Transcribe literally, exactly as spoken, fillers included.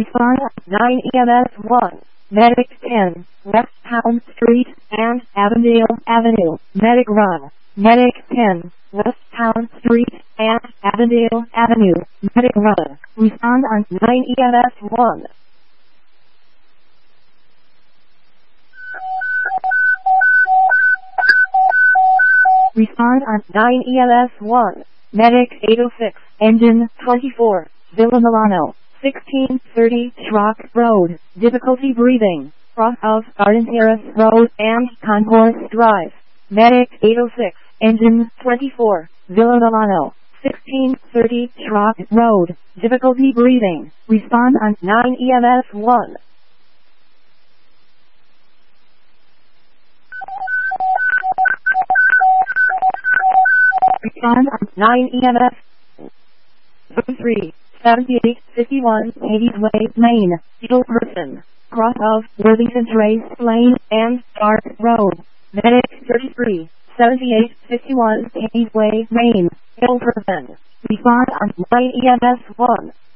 Respond nine E M S one. Medic ten, West Town Street and Avondale Avenue. Medic run. Medic ten, West Town Street and Avondale Avenue. Medic run. Respond on nine E M S one. Respond on nine E M S one. Medic eight oh six, Engine twenty-four, Villa Milano, sixteen thirty Schrock Road. Difficulty breathing. Cross of Garden Terrace Road and Concourse Drive. Medic eight oh six, Engine twenty-four, Villa Milano, sixteen thirty Schrock Road. Difficulty breathing. Respond on nine E M S one. Respond on nine E M S three, seventy-eight, fifty-one, Hades Way, Maine. Ill person. Cross of Worthington Trace Lane and Dark Road. Medic thirty-three, seventy-eight, fifty-one, Hades Way, Maine. Ill person. Respond on nine E M S one.